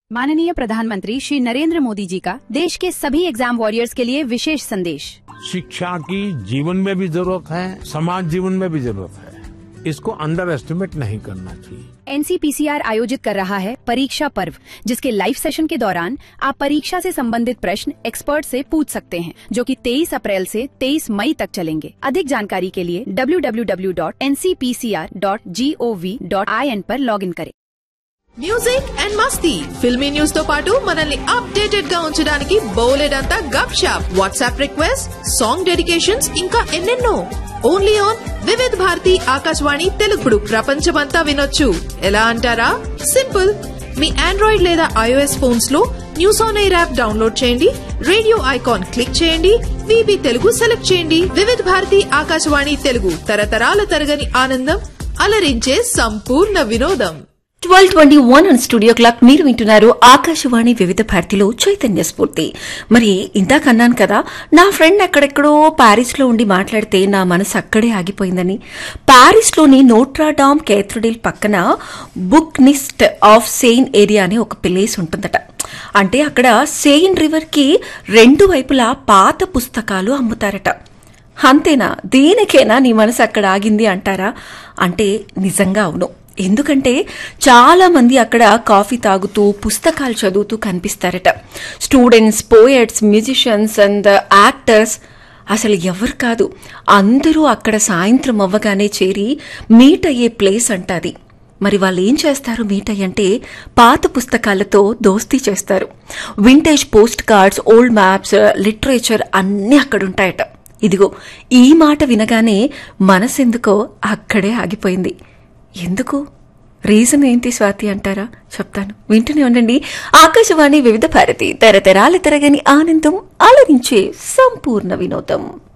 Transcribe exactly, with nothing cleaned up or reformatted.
माननीय प्रधानमंत्री श्री नरेंद्र मोदी जी का देश के सभी एग्जाम वॉरियर्स के लिए विशेष संदेश। शिक्षा की जीवन में भी जरूरत है, समाज जीवन में भी जरूरत है, इसको अंडर एस्टिमेट नहीं करना चाहिए। एनसीपीसीआर आयोजित कर रहा है परीक्षा पर्व, जिसके लाइव सेशन के दौरान आप परीक्षा से संबंधित प्रश्न एक्सपर्ट से पूछ सकते हैं, जो कि तेईस अप्रैल से तेईस मई तक चलेंगे। अधिक जानकारी के लिए W W W dot N C P C R dot G O V dot I N पर लॉगिन करें। Music and Masti filmy news తో పాటు మనల్ని అప్డేటెడ్ గా ఉంచడానికి బోలెడంతా గప్ shop, WhatsApp request, song dedications, ఇంకా ఎన్నెన్నో. ఓన్లీ ఆన్ వివిధ్ భారతి ఆకాశవాణి తెలుగుడు ప్రపంచమంతా వినొచ్చు. ఎలా అంటారా? సింపుల్. మీ ఆండ్రాయిడ్ లేదా ఐఓఎస్ ఫోన్స్ లో news on air app download చేయండి, రేడియో ఐకాన్ క్లిక్ చేయండి, వీబీ తెలుగు సెలెక్ట్ చేయండి. వివిధ్ భారతి ఆకాశవాణి తెలుగు తరతరాల తరగని ఆనందం, అలరించే సంపూర్ణ వినోదం. Twelve twenty one and studio clock మీరు వింటున్నారు ఆకాశవాణి వివిధ భారతిలో చైతన్య స్ఫూర్తి. మరి ఇందాక అన్నాను కదా, నా ఫ్రెండ్ ఎక్కడెక్కడో ప్యారిస్ లో ఉండి మాట్లాడితే నా మనసు అక్కడే ఆగిపోయిందని. ప్యారిస్ లోని నోట్రాడామ్ కేథడ్రల్ పక్కన బుక్ నిస్ట్ ఆఫ్ సెయిన్ ఏరియా అనే ఒక ప్లేస్ ఉంటుందట. అంటే అక్కడ సెయిన్ రివర్ కి రెండు వైపులా పాత పుస్తకాలు అమ్ముతారట. అంతేనా? దీనికేనా నీ మనసు అక్కడ ఆగింది అంటారా? అంటే నిజంగా అవును. ఎందుకంటే చాలా మంది అక్కడ కాఫీ తాగుతూ పుస్తకాలు చదువుతూ కనిపిస్తారట. Students, poets, musicians and actors, అసలు ఎవరు కాదు, అందరూ అక్కడ సాయంత్రం అవ్వగానే చేరి మీట్ అయ్యే ప్లేస్ అంటాది. మరి వాళ్ళు ఏం చేస్తారు మీట్ అయ్యంటే? పాత పుస్తకాలతో దోస్తీ చేస్తారు. Vintage post cards, old maps, literature అన్నీ అక్కడుంటాయట. ఇదిగో ఈ మాట వినగానే మనసెందుకో అక్కడే ఆగిపోయింది. ఎందుకు? రీజన్ ఏంటి స్వాతి అంటారా? చెప్తాను, వింటూనే ఉండండి. ఆకాశవాణి వివిధ భారతి తరతరాల తరగని ఆనందం, అలరించే సంపూర్ణ వినోదం.